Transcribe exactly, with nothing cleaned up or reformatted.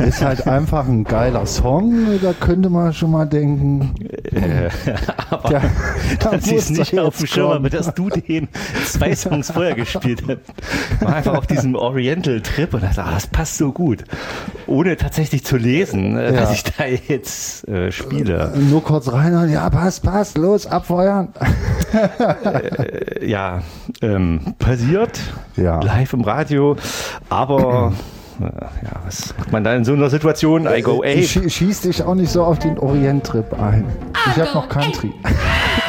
ist halt einfach ein geiler Song, da könnte man schon mal denken, äh, aber der, dass ich es nicht auf dem Schirm habe, dass du den zwei Songs vorher gespielt hast. War einfach auf diesem Oriental-Trip und dachte, ah, das passt so gut. Ohne tatsächlich zu lesen, ja. dass ich da jetzt äh, spiele. Nur kurz rein, ja, passt, passt, los, abfeuern. äh, ja, ähm, passiert, ja. live im Radio, aber ja, was macht man da in so einer Situation? I go ape. Schieß dich auch nicht so auf den Orient-Trip ein. Ich habe noch Country.